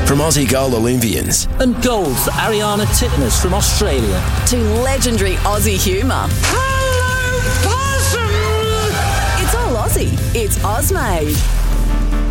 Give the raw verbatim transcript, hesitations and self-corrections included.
from Aussie gold Olympians. And gold for Ariana Titmus from Australia. To legendary Aussie humour. Hello, possum! It's all Aussie. It's Ozmade.